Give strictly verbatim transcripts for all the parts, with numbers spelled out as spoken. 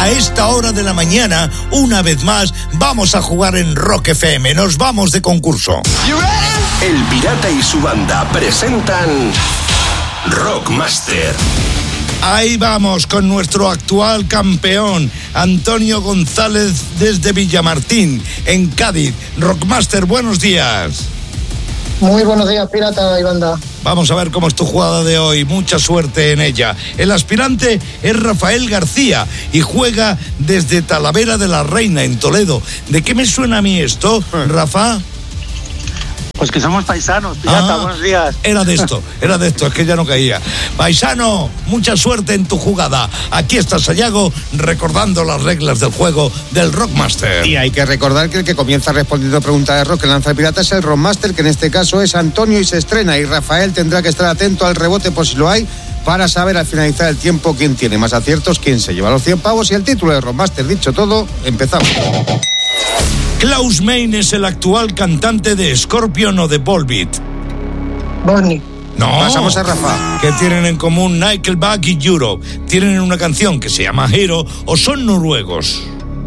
A esta hora de la mañana, una vez más, vamos a jugar en Rock F M. Nos vamos de concurso. El Pirata y su banda presentan Rockmaster. Ahí vamos con nuestro actual campeón, Antonio González desde Villamartín, en Cádiz. Rockmaster, buenos días. Muy buenos días, Pirata y banda. Vamos a ver cómo es tu jugada de hoy. Mucha suerte en ella. El aspirante es Rafael García y juega desde Talavera de la Reina, en Toledo. ¿De qué me suena a mí esto, Rafa? Pues que somos paisanos, Pirata, ah, buenos días. Era de esto, era de esto, es que ya no caía. Paisano, mucha suerte en tu jugada. Aquí está Sayago recordando las reglas del juego del Rockmaster. Y hay que recordar que el que comienza respondiendo a preguntas de rock que lanza el Pirata es el Rockmaster, que en este caso es Antonio y se estrena. Y Rafael tendrá que estar atento al rebote por si lo hay, para saber al finalizar el tiempo quién tiene más aciertos, quién se lleva los cien pavos y el título de Rockmaster. Dicho todo, empezamos. Klaus Meine es el actual cantante de Scorpion o de Volbeat. Bonnie. No. Pasamos a Rafa. ¿Qué tienen en común Nickelback y Europe? ¿Tienen una canción que se llama Hero o son noruegos?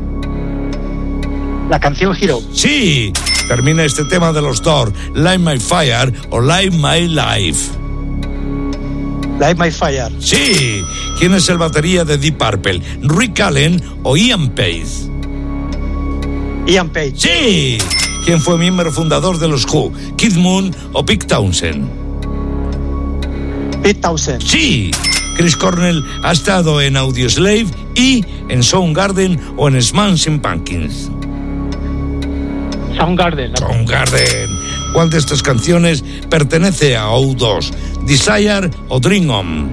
La canción Hero. Sí. Termina este tema de los Doors, Light My Fire o Light My Life. Light My Fire. Sí. ¿Quién es el batería de Deep Purple? ¿Rick Allen o Ian Pace? Ian Page. ¡Sí! ¿Quién fue miembro fundador de los Who? ¿Kid Moon o Pete Townshend? Pete Townshend. ¡Sí! Chris Cornell ha estado en Audioslave y en Soundgarden o en Smashing Pumpkins. Soundgarden. Soundgarden. ¿Cuál de estas canciones pertenece a O dos? ¿Desire o Dream On?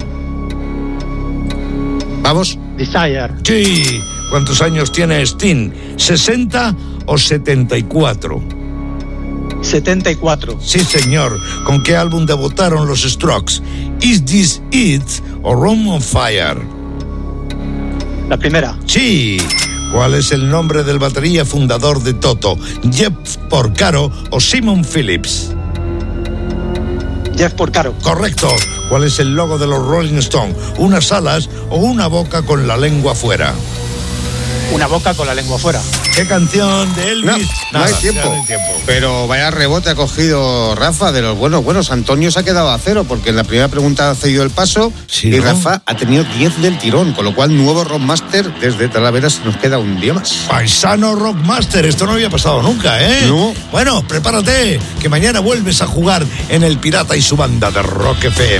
Vamos. Desire. Sí. ¿Cuántos años tiene Sting? ¿sesenta o setenta y cuatro? setenta y cuatro. Sí, señor. ¿Con qué álbum debutaron los Strokes? ¿Is This It o Room on Fire? La primera. Sí. ¿Cuál es el nombre del batería fundador de Toto? ¿Jeff Porcaro o Simon Phillips? Jeff Porcaro. Correcto. ¿Cuál es el logo de los Rolling Stones? ¿Unas alas o una boca con la lengua fuera? Una boca con la lengua fuera. ¿Qué canción de Elvis? No, no, Nada, hay tiempo. no hay tiempo. Pero vaya rebote ha cogido Rafa de los buenos. Buenos, Antonio se ha quedado a cero porque en la primera pregunta ha cedido el paso, sí, y ¿no? Rafa ha tenido diez del tirón, con lo cual nuevo Rockmaster desde Talavera. Se nos queda un día más. Paisano Rockmaster, esto no había pasado nunca, ¿eh? No. Bueno, prepárate, que mañana vuelves a jugar en El Pirata y su banda de Rock F M.